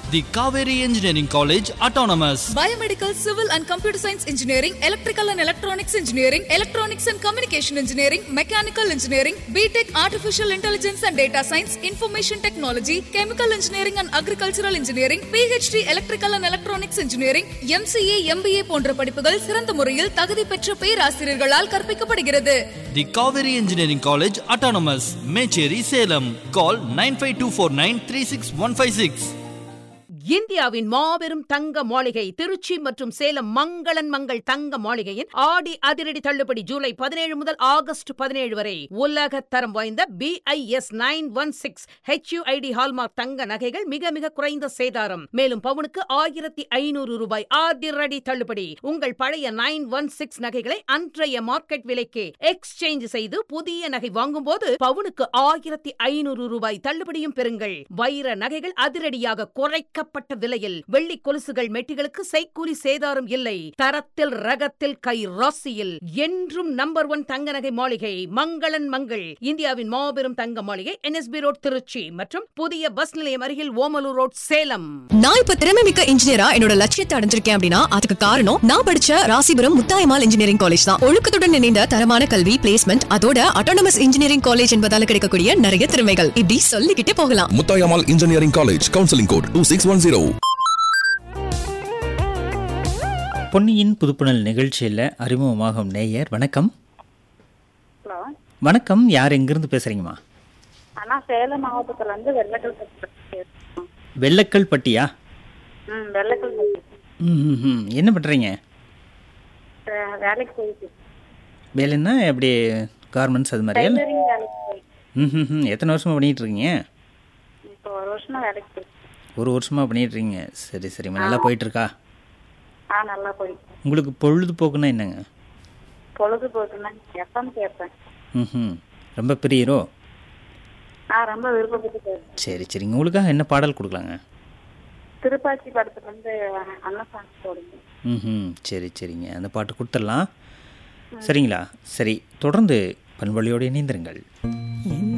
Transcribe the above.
The Kaveri Engineering College Autonomous. Biomedical, Civil and Computer Science Engineering, Electrical and Electronics Engineering, Electronics and Communication Engineering, Mechanical Engineering, BTech Artificial Intelligence and Data Science, Information Technology, Chemical Engineering and Agricultural Engineering, PhD Electrical and Electronics Engineering, MCA, MBA போன்ற படிப்புகள் சிறந்த முறையில் தகுதி பெற்ற பேராசிரியர்களால் கற்பிக்கப்படுகிறது. The Kaveri Engineering College Autonomous. Mecheri, Salem. Call 9524936156. இந்தியாவின் மாபெரும் தங்க மாளிகை திருச்சி மற்றும் சேலம் மங்களன் மங்கள் தங்க மாளிகையின் ஆடி அதிரடி தள்ளுபடி ஜூலை 17 முதல் ஆகஸ்ட் 17 வரை. உலக தரம் வாய்ந்த BIS 916 HUID ஹால்மார்க் தங்க நகைகள் மிக மிக குறைந்த சேதாரம். மேலும் பவுனுக்கு 1500 ரூபாய் அதிரடி தள்ளுபடி. உங்கள் பழைய 916 நகைகளை அன்றைய மார்க்கெட் விலைக்கு எக்ஸ்சேஞ்ச் செய்து புதிய நகை வாங்கும் போது பவுனுக்கு 1500 ரூபாய் தள்ளுபடியும் பெறுங்கள். வைர நகைகள் அதிரடியாக குறைக்கப்பட்ட விலையில். வெள்ளி கொலுசுகள் மெட்டிகளுக்கு செய்கூலி சேதாரம் இல்லை. தரத்தில் ரகத்தில் கை ராசியில் என்றும் நம்பர் 1 தங்க நகை மாளிகை மங்களன் மங்கள். இந்தியாவின் மாபெரும் தங்க மாளிகை NSB ரோட் திருச்சி மற்றும் புதிய பஸ் நிலையம் அருகில் ஓமலூர் ரோட் சேலம். நான் இப்ப திறமைமிக்க இன்ஜினியரா என்னோட லட்சியத்தை அடைஞ்சிருக்கேன் அப்படின்னா அதுக்கு காரணம் நான் படிச்ச ராசிபுரம் முத்தாயம்மாள் இன்ஜினியரிங் காலேஜ் தான். ஒழுக்கத்துடன் இணைந்த தரமான கல்வி, பிளேஸ்மெண்ட், அதோட அட்டானமஸ் இன்ஜினியரிங் காலேஜ் என்பதால கிடைக்கக்கூடிய நிறைய திறமைகள் இப்படி சொல்லிக்கிட்டே போகலாம். Muthayammal engineering college, counselling code 2610. பொன்னியின் புதுப்புணல் நிகழ்ச்சியில் அறிமுகமாகும் நேயர். வணக்கம். ஹலோ, வணக்கம். யார் எங்கிருந்து பேசுறீங்கம்மா? அண்ணா சேலம் மாவட்டத்துல இருந்து வெள்ளக்கல் வெள்ளக்கல்பட்டியா? வெள்ளக்கல். என்ன பண்றீங்க? வேலைக்கு போயிட்டு. வேலைன்னா எப்படி கார்மெண்ட்ஸ் அது மாதிரியா? வேலைக்கு போயிட்டு. எத்தனை வருஷமா பண்ணிட்டு இருக்கீங்க? இப்போ ஒரு வருஷமா வேலைக்கு போயிட்டு. ஒரு வருஷமா பண்ணிட்டு இருக்கீங்க. சரி சரிம்மா. நல்லா போயிட்டு இருக்கா? நல்லா போயிட்டு. உங்களுக்கு பொழுதுபோக்குன்னா என்னங்க? பொழுதுபோக்குன்னா எஃப்எம் கேட்பேன். ரொம்ப பிரியரோ? ரொம்ப விருப்பப்பட்டு கேட்பேன். சரி சரிங்க. உங்களுக்காக என்ன பாடல் கொடுக்கலாங்க? திருப்பாச்சி படத்துல இருந்து அண்ணன் சாங் போடுங்க. சரி சரிங்க. அந்த பாட்டு கொடுத்துடலாம். சரிங்களா? சரி, தொடர்ந்து பண்பொழியோடு இணைந்திருங்கள்.